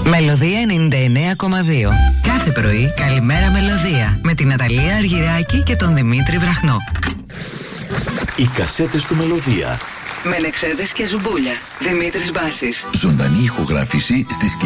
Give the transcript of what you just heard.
Μελωδία 99,2. Κάθε πρωί, καλημέρα Μελωδία. Με την Ναταλία Αργυράκη και τον Δημήτρη Βραχνό. Οι κασέτες του Μελωδία. Μενεξέδες και Ζουμπούλια. Δημήτρης Μπάσης. Ζωντανή ηχογράφηση στις